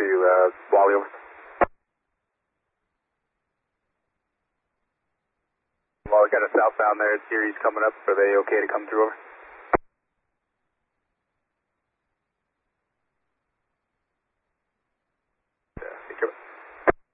to Wally, over. Well, we got a southbound there. Series coming up. Are they okay to come through, over?